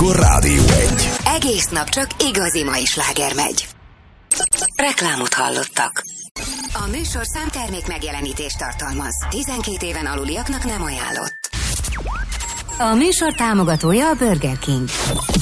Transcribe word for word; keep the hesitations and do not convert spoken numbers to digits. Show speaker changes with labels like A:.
A: akkor Rádió egy.
B: Egész nap csak igazi mai sláger megy. Reklámot hallottak. A műsor számtermék megjelenítést tartalmaz. tizenkét éven aluliaknak nem ajánlott. A műsor támogatója a Burger King.